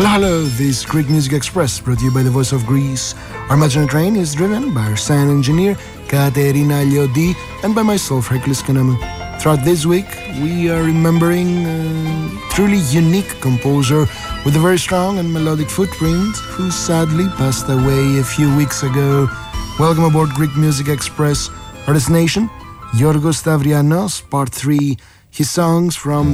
Hello, this is Greek Music Express, brought to you by the Voice of Greece. Our Imaginary Train is driven by our sound engineer, Katerina Liodi, and by myself, Hercules Kanamu. Throughout this week, we are remembering a truly unique composer with a very strong and melodic footprint, who sadly passed away a few weeks ago. Welcome aboard Greek Music Express. Our destination, Yorgos Stavrianos, Part 3, his songs from